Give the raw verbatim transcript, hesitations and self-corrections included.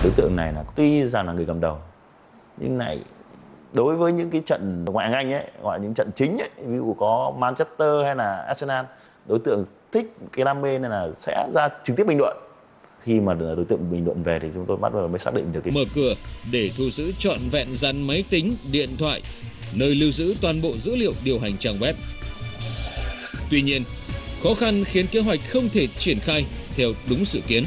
Đối tượng này là tuy rằng là người cầm đầu nhưng lại đối với những cái trận ngoại hạng Anh ấy, gọi những trận chính ấy, ví dụ có Manchester hay là Arsenal, đối tượng thích cái đam mê nên là sẽ ra trực tiếp bình luận. Khi mà đối tượng bình luận về thì chúng tôi bắt đầu mới xác định được cái mở cửa để thu giữ trọn vẹn dàn máy tính, điện thoại, nơi lưu giữ toàn bộ dữ liệu điều hành trang web. Tuy nhiên, khó khăn khiến kế hoạch không thể triển khai theo đúng dự kiến.